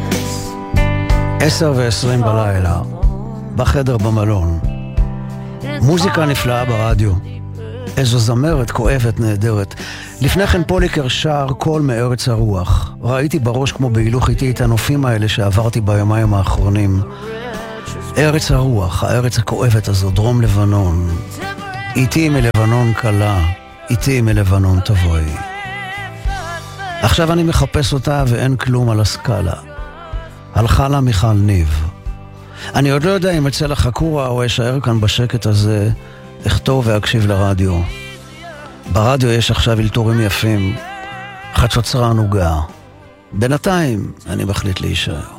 10:20 בלילה, בחדר במלון. מוזיקה נפלאה ברדיו. איזו זמרת כואבת נהדרת. לפני כן פוליקר שר קול מארץ הרוח. ראיתי בראש כמו בהילוך איתי את הנופים האלה שעברתי ביומיים האחרונים. ארץ הרוח, הארץ הכואבת הזו, דרום לבנון. איתי מלבנון קלה, איתי מלבנון תבואי. עכשיו אני מחפש אותה ואין כלום על הסקאלה. הלכה לה מיכל ניב. אני עוד לא יודע אם אצא לחקורה או אשאר כאן בשקט הזה, אכתוב ואקשיב לרדיו. ברדיו יש עכשיו אלתורים יפים, חצוצרה נוגה. בינתיים אני מחליט להישאר.